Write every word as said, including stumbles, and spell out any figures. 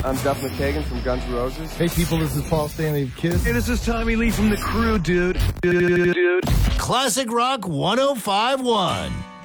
I'm Duff McKagan from Guns N' Roses. Hey people, this is Paul Stanley of Kiss. Hey, this is Tommy Lee from The Crew, dude. Dude. Classic Rock one oh five point one.